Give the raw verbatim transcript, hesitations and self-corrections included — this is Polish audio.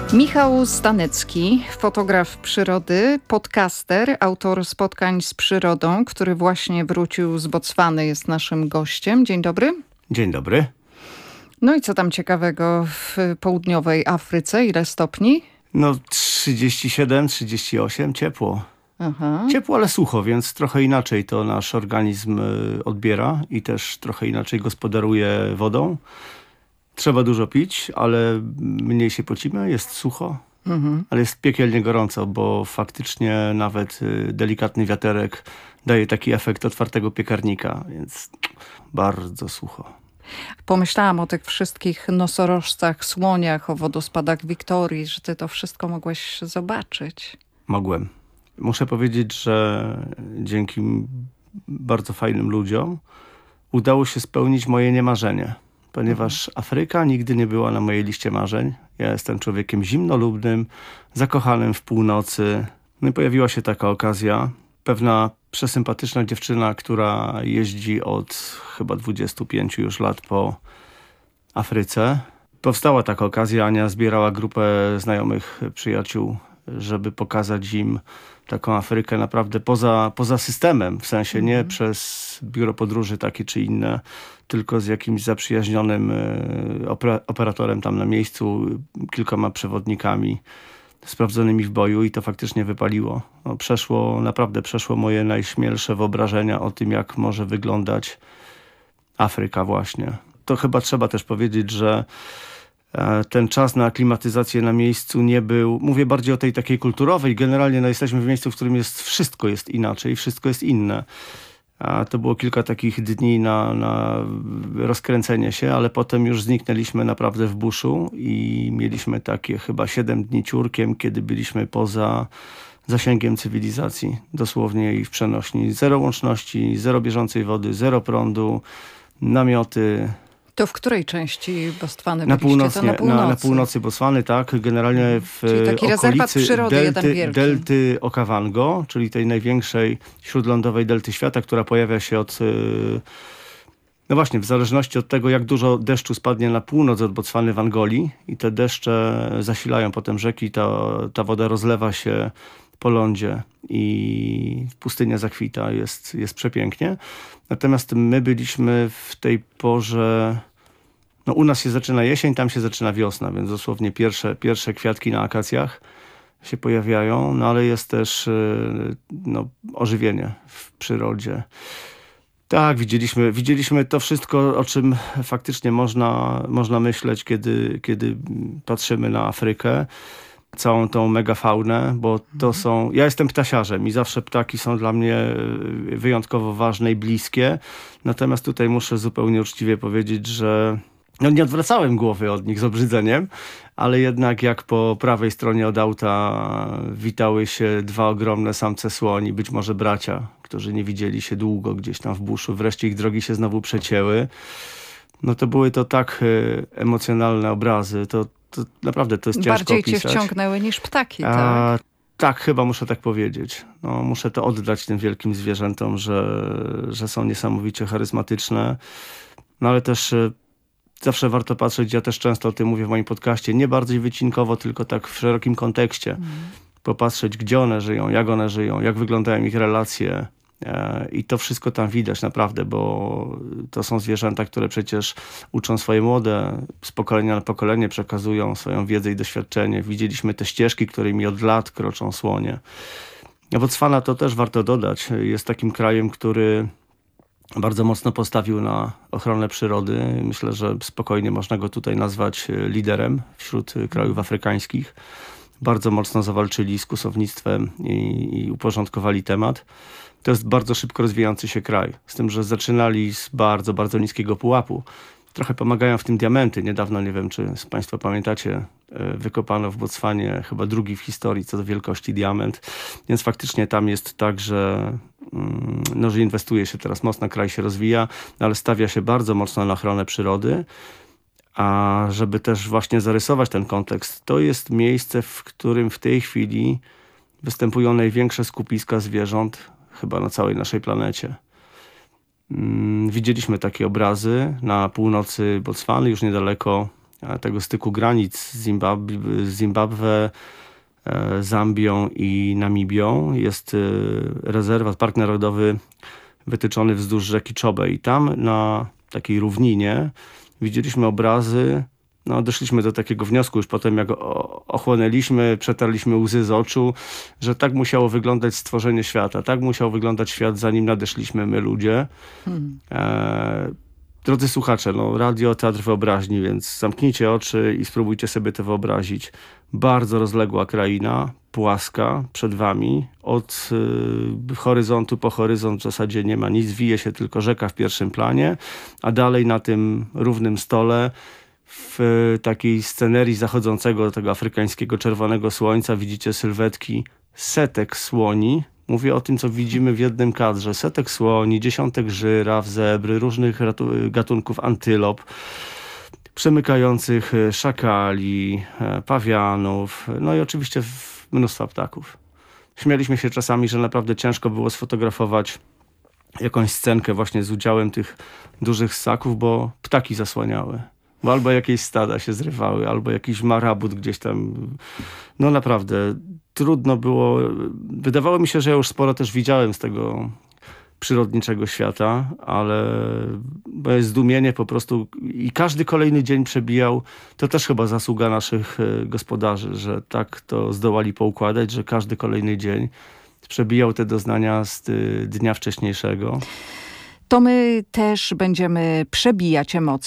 Michał Stanecki, fotograf przyrody, podcaster, autor spotkań z przyrodą, który właśnie wrócił z Botswany, jest naszym gościem. Dzień dobry. Dzień dobry. No i co tam ciekawego w południowej Afryce? Ile stopni? No trzydzieści siedem, trzydzieści osiem, ciepło. Aha. Ciepło, ale sucho, więc trochę inaczej to nasz organizm odbiera i też trochę inaczej gospodaruje wodą. Trzeba dużo pić, ale mniej się pocimy, jest sucho, mhm. ale jest piekielnie gorąco, bo faktycznie nawet delikatny wiaterek daje taki efekt otwartego piekarnika, więc bardzo sucho. Pomyślałam o tych wszystkich nosorożcach, słoniach, o wodospadach Wiktorii, że ty to wszystko mogłeś zobaczyć. Mogłem. Muszę powiedzieć, że dzięki bardzo fajnym ludziom udało się spełnić moje niemarzenie. Ponieważ Afryka nigdy nie była na mojej liście marzeń. Ja jestem człowiekiem zimnolubnym, zakochanym w północy. No i pojawiła się taka okazja. Pewna przesympatyczna dziewczyna, która jeździ od chyba dwudziestu pięciu już lat po Afryce. Powstała taka okazja, Ania zbierała grupę znajomych, przyjaciół, żeby pokazać im taką Afrykę naprawdę poza, poza systemem. W sensie nie mm. przez biuro podróży takie czy inne, tylko z jakimś zaprzyjaźnionym operatorem tam na miejscu, kilkoma przewodnikami sprawdzonymi w boju i to faktycznie wypaliło. No, przeszło, naprawdę przeszło moje najśmielsze wyobrażenia o tym, jak może wyglądać Afryka właśnie. To chyba trzeba też powiedzieć, że ten czas na aklimatyzację na miejscu nie był, mówię bardziej o tej takiej kulturowej, generalnie no, jesteśmy w miejscu, w którym jest, wszystko jest inaczej, wszystko jest inne. A to było kilka takich dni na, na rozkręcenie się, ale potem już zniknęliśmy naprawdę w buszu i mieliśmy takie chyba siedem dni ciurkiem, kiedy byliśmy poza zasięgiem cywilizacji, dosłownie i w przenośni. Zero łączności, zero bieżącej wody, zero prądu, namioty. To w której części Botswany na byliście? północy, To na północy. Na, na północy Botswany, tak. Generalnie w czyli taki rezerwat przyrody, delty, jeden wielki. delty Okavango, czyli tej największej śródlądowej delty świata, która pojawia się od... No właśnie, w zależności od tego, jak dużo deszczu spadnie na północ od Botswany w Angolii i te deszcze zasilają potem rzeki, ta, ta woda rozlewa się po lądzie i pustynia zakwita, jest, jest przepięknie. Natomiast my byliśmy w tej porze... No u nas się zaczyna jesień, tam się zaczyna wiosna, więc dosłownie pierwsze, pierwsze kwiatki na akacjach się pojawiają, no ale jest też no, ożywienie w przyrodzie. Tak, widzieliśmy, widzieliśmy to wszystko, o czym faktycznie można, można myśleć, kiedy, kiedy patrzymy na Afrykę. Całą tą megafaunę, bo to są... Ja jestem ptasiarzem i zawsze ptaki są dla mnie wyjątkowo ważne i bliskie. Natomiast tutaj muszę zupełnie uczciwie powiedzieć, że no nie odwracałem głowy od nich z obrzydzeniem, ale jednak jak po prawej stronie od auta witały się dwa ogromne samce słoni, być może bracia, którzy nie widzieli się długo gdzieś tam w buszu. Wreszcie ich drogi się znowu przecięły. No to były to tak emocjonalne obrazy. To To naprawdę to jest ciężko Bardziej opisać. cię wciągnęły niż ptaki, tak? A, tak, chyba muszę tak powiedzieć. No, muszę to oddać tym wielkim zwierzętom, że, że są niesamowicie charyzmatyczne. No ale też e, zawsze warto patrzeć, ja też często o tym mówię w moim podcaście, nie bardziej wycinkowo, tylko tak w szerokim kontekście. Mm. Popatrzeć, gdzie one żyją, jak one żyją, jak wyglądają ich relacje. I to wszystko tam widać naprawdę, bo to są zwierzęta, które przecież uczą swoje młode, z pokolenia na pokolenie przekazują swoją wiedzę i doświadczenie. Widzieliśmy te ścieżki, którymi od lat kroczą słonie. Botswana, to też warto dodać, jest takim krajem, który bardzo mocno postawił na ochronę przyrody. Myślę, że spokojnie można go tutaj nazwać liderem wśród krajów afrykańskich. Bardzo mocno zawalczyli z kusownictwem i, i uporządkowali temat. To jest bardzo szybko rozwijający się kraj. Z tym, że zaczynali z bardzo, bardzo niskiego pułapu. Trochę pomagają w tym diamenty. Niedawno, nie wiem, czy z Państwa pamiętacie, wykopano w Botswanie chyba drugi w historii co do wielkości diament. Więc faktycznie tam jest tak, że, no, że inwestuje się teraz mocno, kraj się rozwija, ale stawia się bardzo mocno na ochronę przyrody. A żeby też właśnie zarysować ten kontekst, to jest miejsce, w którym w tej chwili występują największe skupiska zwierząt chyba na całej naszej planecie. Widzieliśmy takie obrazy na północy Botswany, już niedaleko tego styku granic z Zimbabwe, z Zimbabwe Zambią i Namibią jest rezerwat, park narodowy wytyczony wzdłuż rzeki Chobe i tam na takiej równinie widzieliśmy obrazy. No, doszliśmy do takiego wniosku już potem, jak ochłonęliśmy, przetarliśmy łzy z oczu, że tak musiało wyglądać stworzenie świata. Tak musiał wyglądać świat, zanim nadeszliśmy my, ludzie. Hmm. E, drodzy słuchacze, no, radio, teatr wyobraźni, więc zamknijcie oczy i spróbujcie sobie to wyobrazić. Bardzo rozległa kraina, płaska przed wami. Od y, horyzontu po horyzont w zasadzie nie ma nic. Wije się tylko rzeka w pierwszym planie, a dalej na tym równym stole w takiej scenerii zachodzącego tego afrykańskiego czerwonego słońca widzicie sylwetki setek słoni. Mówię o tym, co widzimy w jednym kadrze. Setek słoni, dziesiątek żyraf, zebry, różnych gatunków antylop, przemykających szakali, pawianów, no i oczywiście mnóstwa ptaków. Śmialiśmy się czasami, że naprawdę ciężko było sfotografować jakąś scenkę właśnie z udziałem tych dużych ssaków, bo ptaki zasłaniały. Bo albo jakieś stada się zrywały, albo jakiś marabut gdzieś tam. No naprawdę trudno było. Wydawało mi się, że ja już sporo też widziałem z tego przyrodniczego świata, ale moje zdumienie po prostu i każdy kolejny dzień przebijał. To też chyba zasługa naszych gospodarzy, że tak to zdołali poukładać, że każdy kolejny dzień przebijał te doznania z dnia wcześniejszego. To my też będziemy przebijać emocje.